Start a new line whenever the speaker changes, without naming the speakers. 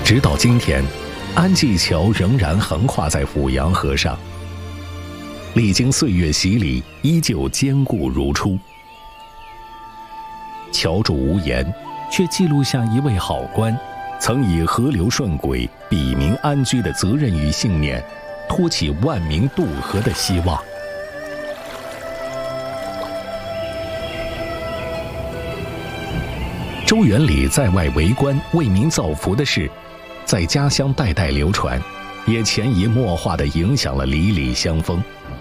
直到今天，安济桥仍然横跨在阜阳河上，历经岁月洗礼，依旧坚固如初。桥主无言，却记录下一位好官曾以河流顺轨、比民安居的责任与信念，托起万民渡河的希望。周元礼在外为官、为民造福的事，在家乡代代流传，也潜移默化地影响了里里乡风。